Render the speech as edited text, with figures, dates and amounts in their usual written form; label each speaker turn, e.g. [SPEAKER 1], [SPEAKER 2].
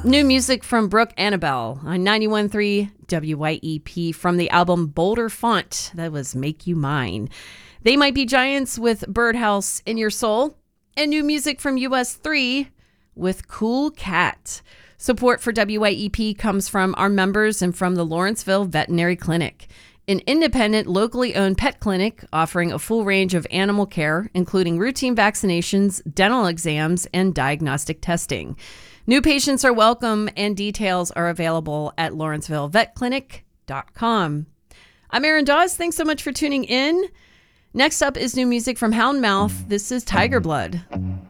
[SPEAKER 1] New music from Brooke Annabelle on 91.3 WYEP from the album Boulder Font. That was Make You Mine. They Might Be Giants with Birdhouse in Your Soul. And new music from US3 with Cool Cat. Support for WYEP comes from our members and from the Lawrenceville Veterinary Clinic, an independent, locally owned pet clinic offering a full range of animal care, including routine vaccinations, dental exams, and diagnostic testing. New patients are welcome, and details are available at lawrencevillevetclinic.com. I'm Erin Dawes. Thanks so much for tuning in. Next up is new music from Houndmouth. This is Tiger Blood.